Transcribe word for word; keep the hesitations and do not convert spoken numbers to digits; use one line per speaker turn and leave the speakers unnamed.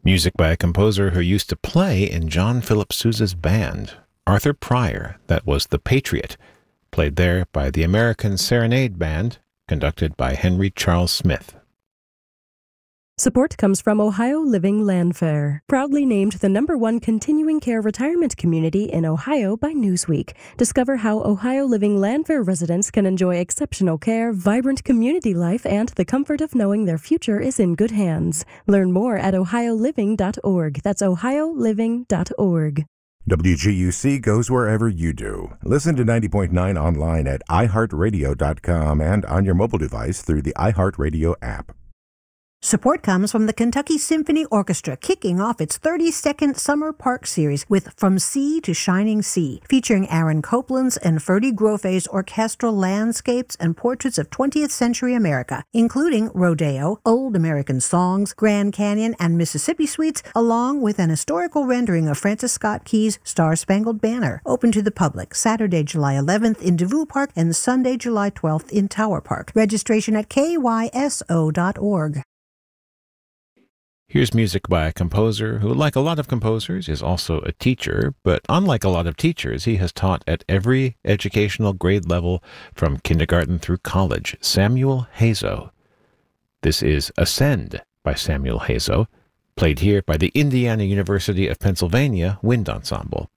Music by a composer who used to play in John Philip Sousa's band, Arthur Pryor. That was The Patriot, played there by the American Serenade Band, conducted by Henry Charles Smith.
Support comes from Ohio Living Land Fair, proudly named the number one continuing care retirement community in Ohio by Newsweek. Discover how Ohio Living Land Fair residents can enjoy exceptional care, vibrant community life, and the comfort of knowing their future is in good hands. Learn more at ohio living dot org. That's ohio living dot org.
W G U C goes wherever you do. Listen to ninety point nine online at i heart radio dot com and on your mobile device through the iHeartRadio app.
Support comes from the Kentucky Symphony Orchestra, kicking off its thirty-second Summer Park Series with From Sea to Shining Sea, featuring Aaron Copland's and Ferdy Groffe's orchestral landscapes and portraits of twentieth century America, including Rodeo, Old American Songs, Grand Canyon, and Mississippi Suites, along with an historical rendering of Francis Scott Key's Star-Spangled Banner. Open to the public Saturday, July eleventh in DeVue Park and Sunday, July twelfth in Tower Park. Registration at k y s o dot org.
Here's music by a composer who, like a lot of composers, is also a teacher, but unlike a lot of teachers, he has taught at every educational grade level from kindergarten through college, Samuel Hazo. This is Ascend by Samuel Hazo, played here by the Indiana University of Pennsylvania Wind Ensemble.